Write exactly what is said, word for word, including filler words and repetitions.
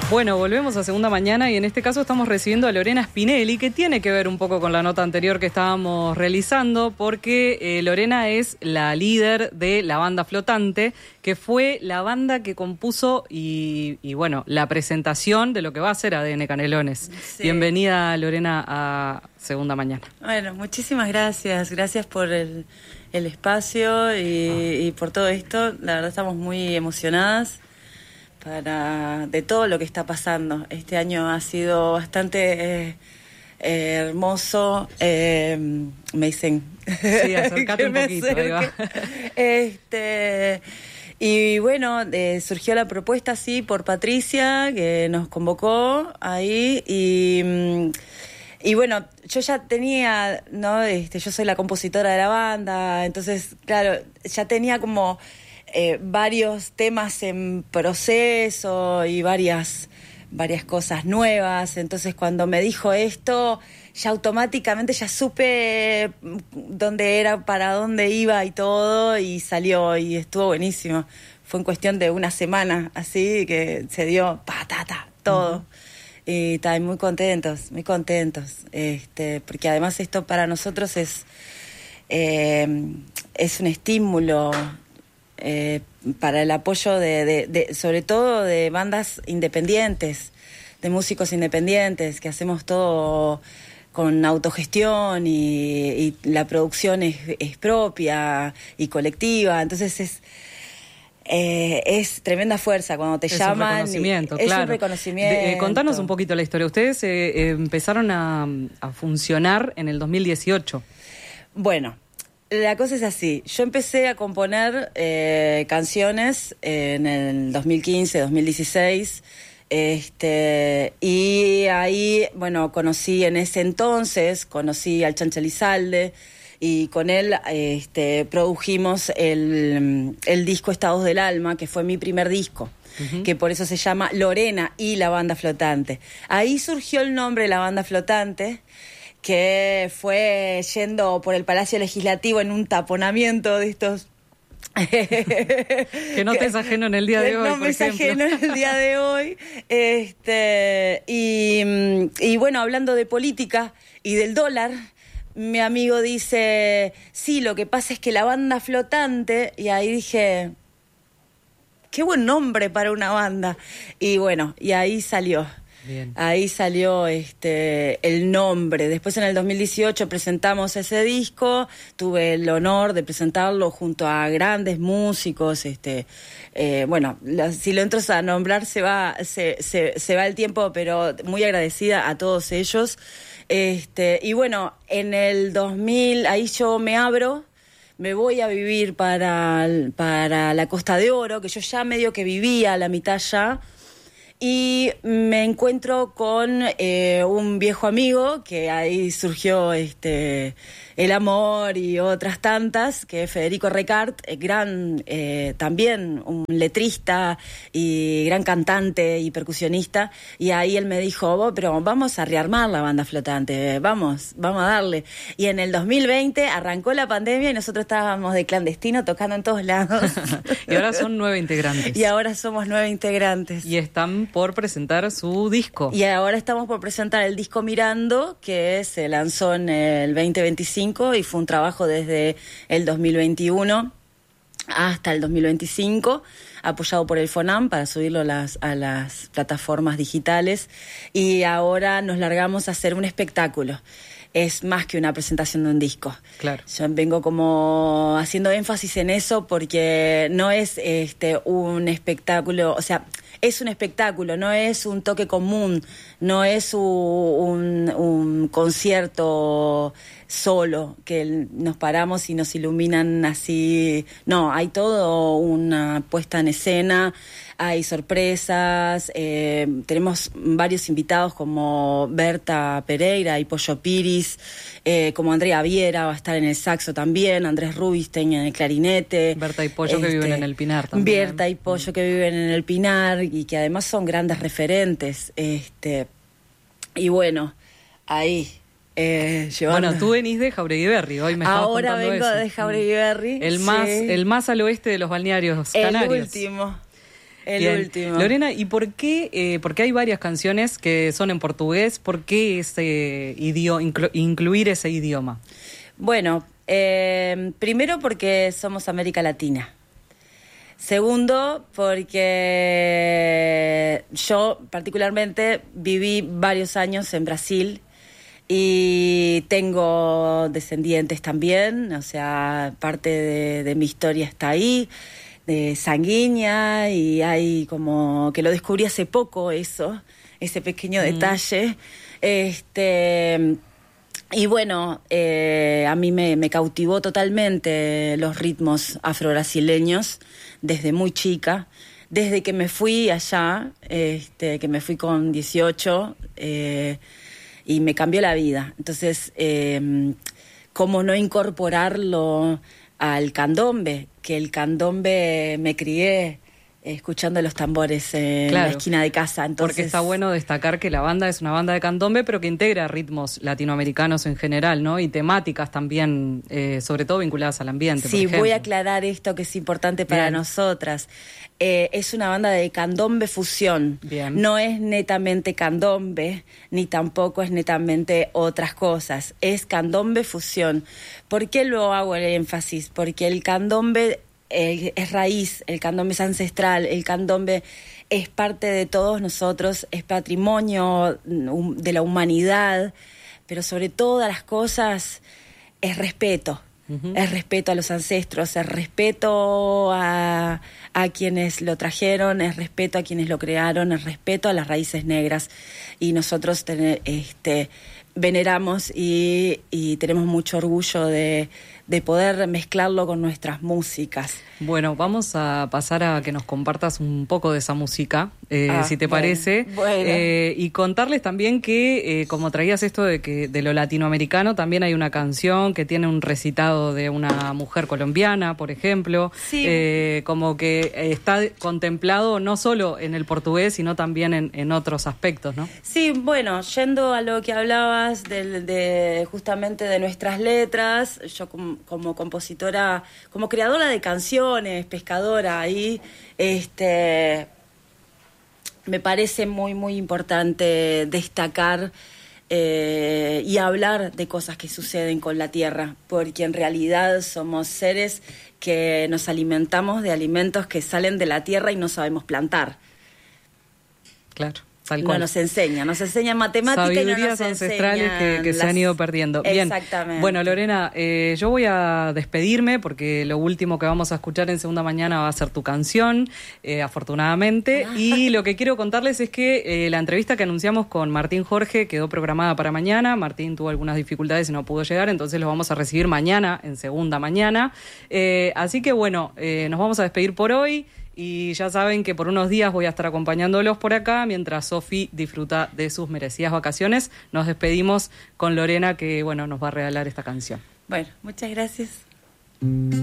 Bueno, volvemos a Segunda Mañana y en este caso estamos recibiendo a Lorena Spinelli, que tiene que ver un poco con la nota anterior que estábamos realizando, porque eh, Lorena es la líder de la banda Flotante, que fue la banda que compuso y, y bueno, la presentación de lo que va a ser A D N Canelones. Sí. Bienvenida, Lorena, a Segunda Mañana. Bueno, muchísimas gracias. Gracias por el, el espacio y, ah. y por todo esto. La verdad estamos muy emocionadas para de todo lo que está pasando. Este año ha sido bastante eh, eh, hermoso. Eh, me dicen... Sí, acércate un poquito. Ahí va. Este... Y bueno, eh, surgió la propuesta así por Patricia, que nos convocó ahí, y, y bueno, yo ya tenía, ¿no? Este, yo soy la compositora de la banda, entonces, claro, ya tenía como eh, varios temas en proceso y varias, varias cosas nuevas, entonces cuando me dijo esto, ya automáticamente ya supe dónde era, para dónde iba y todo, y salió y estuvo buenísimo. Fue en cuestión de una semana, así que se dio patata, todo. Uh-huh. Y está muy contentos, muy contentos, este, porque además esto para nosotros es, eh, es un estímulo eh, para el apoyo de, de, de, sobre todo de bandas independientes, de músicos independientes, que hacemos todo con autogestión y, y la producción es, es propia y colectiva, entonces es eh, es tremenda fuerza cuando te es llaman. Un reconocimiento, es claro. un reconocimiento. De, eh, contanos un poquito la historia. Ustedes eh, eh, empezaron a, a funcionar en el dos mil dieciocho. Bueno, la cosa es así. Yo empecé a componer eh, canciones en el dos mil quince, dos mil dieciséis. Este, y ahí, bueno, conocí en ese entonces, conocí al Chancha Elizalde y con él este, produjimos el, el disco Estados del Alma, que fue mi primer disco, uh-huh. que por eso se llama Lorena y la Banda Flotante. Ahí surgió el nombre de la Banda Flotante, que fue yendo por el Palacio Legislativo en un taponamiento de estos... que no te es ajeno en el día de hoy, no me es ajeno en el día de hoy. Este, y, y bueno, hablando de política y del dólar, mi amigo dice, sí, lo que pasa es que la Banda Flotante, y ahí dije, qué buen nombre para una banda. Y bueno, y ahí salió. Bien. Ahí salió este el nombre. Después en el dos mil dieciocho presentamos ese disco, tuve el honor de presentarlo junto a grandes músicos, este eh, bueno, la, si lo entras a nombrar se va, se, se, se va el tiempo, pero muy agradecida a todos ellos. Este, y bueno, en el dos mil, ahí yo me abro, me voy a vivir para, para la Costa de Oro, que yo ya medio que vivía a la mitad ya. Y me encuentro con eh, un viejo amigo, que ahí surgió este el amor y otras tantas, que es Federico Recart, gran eh, también un letrista y gran cantante y percusionista. Y ahí él me dijo, oh, pero vamos a rearmar la Banda Flotante, vamos, vamos a darle. Y en el dos mil veinte arrancó la pandemia y nosotros estábamos de clandestino tocando en todos lados. Y ahora son nueve integrantes. Y ahora somos nueve integrantes. Y están por presentar su disco. Y ahora estamos por presentar el disco Mirando, que se lanzó en el veinte veinticinco y fue un trabajo desde el dos mil veintiuno hasta el dos mil veinticinco, apoyado por el FONAM para subirlo a las, a las plataformas digitales. Y ahora nos largamos a hacer un espectáculo. Es más que una presentación de un disco. Claro. Yo vengo como haciendo énfasis en eso porque no es este un espectáculo, o sea, es un espectáculo, no es un toque común, no es un, un, un concierto solo, que nos paramos y nos iluminan así. No, hay todo una puesta en escena, hay sorpresas, eh, tenemos varios invitados como Berta Pereira y Pollo Piris, eh, como Andrea Viera va a estar en el saxo también, Andrés Rubinstein en el clarinete. Berta y Pollo este, que viven en el Pinar también. Berta y Pollo mm. que viven en el Pinar y que además son grandes referentes. Este, y bueno, ahí... Eh, bueno, tú venís de Jauregui Berri, hoy me estabas Ahora contando vengo eso. de Jauregui Berri. El sí. más, el más al oeste de los balnearios el canarios. El último. El Bien. último. Lorena, ¿y por qué? Eh, porque hay varias canciones que son en portugués. ¿Por qué ese idioma, inclu- incluir ese idioma? Bueno, eh, primero porque somos América Latina. Segundo, porque yo particularmente viví varios años en Brasil y tengo descendientes también, o sea, parte de, de mi historia está ahí, de sanguínea, y hay como que lo descubrí hace poco eso, ese pequeño mm. detalle. Este... Y bueno, eh, a mí me, me cautivó totalmente los ritmos afrobrasileños desde muy chica, desde que me fui allá, este, que me fui con dieciocho, eh, y me cambió la vida. Entonces, eh, ¿cómo no incorporarlo al candombe? Que el candombe me crié escuchando los tambores en claro, la esquina de casa. Entonces, porque está bueno destacar que la banda es una banda de candombe, pero que integra ritmos latinoamericanos en general, ¿no? Y temáticas también, eh, sobre todo vinculadas al ambiente. Sí, por voy a aclarar esto que es importante para Bien. nosotras. Eh, es una banda de candombe fusión. Bien. No es netamente candombe, ni tampoco es netamente otras cosas. Es candombe fusión. ¿Por qué lo hago el énfasis? Porque el candombe Eh, es raíz, el candombe es ancestral, el candombe es parte de todos nosotros, es patrimonio um, de la humanidad, pero sobre todas las cosas es respeto, uh-huh. es respeto a los ancestros, es respeto a, a quienes lo trajeron, es respeto a quienes lo crearon, es respeto a las raíces negras, y nosotros ten, este, veneramos y, y tenemos mucho orgullo de de poder mezclarlo con nuestras músicas. Bueno, vamos a pasar a que nos compartas un poco de esa música, eh, ah, si te bueno, parece. Bueno. Eh, y contarles también que, eh, como traías esto de que de lo latinoamericano, también hay una canción que tiene un recitado de una mujer colombiana, por ejemplo. Sí. Eh, como que está contemplado no solo en el portugués, sino también en, en otros aspectos, ¿no? Sí, bueno, yendo a lo que hablabas de, de justamente de nuestras letras, yo como como compositora, como creadora de canciones, pescadora ahí, este, me parece muy, muy importante destacar eh, y hablar de cosas que suceden con la tierra, porque en realidad somos seres que nos alimentamos de alimentos que salen de la tierra y no sabemos plantar. Claro. Tal cual. No nos enseña, nos enseña matemática y no nos ancestrales que, que las... se han ido perdiendo. Bien. Exactamente. Bueno, Lorena, eh, yo voy a despedirme porque lo último que vamos a escuchar en Segunda Mañana va a ser tu canción, eh, afortunadamente. Ah. Y lo que quiero contarles es que eh, la entrevista que anunciamos con Martín Jorge quedó programada para mañana. Martín tuvo algunas dificultades y no pudo llegar, entonces lo vamos a recibir mañana, en Segunda Mañana. Eh, así que bueno, eh, nos vamos a despedir por hoy. Y ya saben que por unos días voy a estar acompañándolos por acá mientras Sofi disfruta de sus merecidas vacaciones. Nos despedimos con Lorena, que bueno, nos va a regalar esta canción. Bueno, muchas gracias.